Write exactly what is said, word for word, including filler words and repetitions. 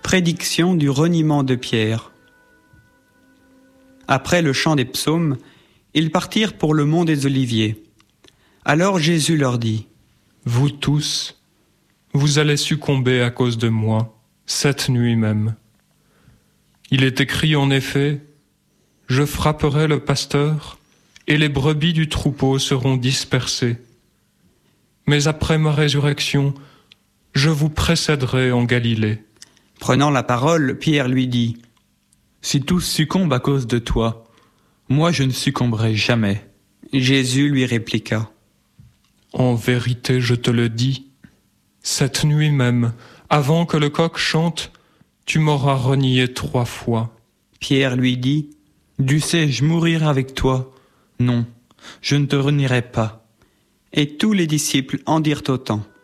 Prédiction du reniement de Pierre. Après le chant des psaumes, ils partirent pour le mont des Oliviers. Alors Jésus leur dit : Vous tous, vous allez succomber à cause de moi, cette nuit même. Il est écrit en effet : Je frapperai le pasteur, et les brebis du troupeau seront dispersées. Mais après ma résurrection, je vous précéderai en Galilée. Prenant la parole, Pierre lui dit : Si tous succombent à cause de toi, moi je ne succomberai jamais. Jésus lui répliqua : En vérité, je te le dis, cette nuit même, avant que le coq chante, tu m'auras renié trois fois. Pierre lui dit : Dussé-je mourir avec toi ? Non, je ne te renierai pas. Et tous les disciples en dirent autant.